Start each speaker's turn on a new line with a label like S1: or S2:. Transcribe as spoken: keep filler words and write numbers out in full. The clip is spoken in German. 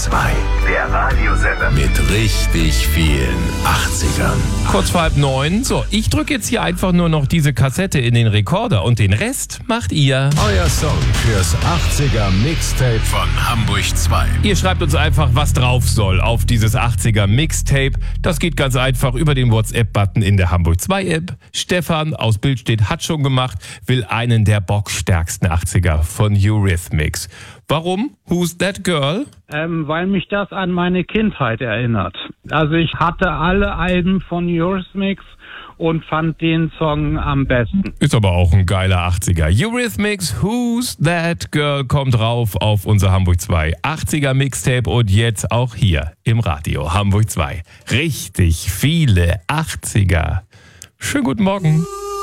S1: zwei, der Radiosender mit richtig vielen achtzigern.
S2: Kurz vor halb neun. So, ich drücke jetzt hier einfach nur noch diese Kassette in den Rekorder und den Rest macht ihr.
S1: Euer Song fürs achtziger Mixtape von Hamburg zwei.
S2: Ihr schreibt uns einfach, was drauf soll auf dieses achtziger Mixtape. Das geht ganz einfach über den WhatsApp-Button in der Hamburg zwei App. Stefan aus Bildstedt hat schon gemacht, will einen der bockstärksten achtziger von Eurythmics. Warum? Who's That Girl?
S3: Ähm, weil mich das an meine Kindheit erinnert. Also ich hatte alle Alben von Eurythmics und fand den Song am besten.
S2: Ist aber auch ein geiler achtziger. Eurythmics, Who's That Girl kommt rauf auf unser Hamburg zwei achtziger Mixtape und jetzt auch hier im Radio Hamburg zwei. Richtig viele achtziger. Schönen guten Morgen.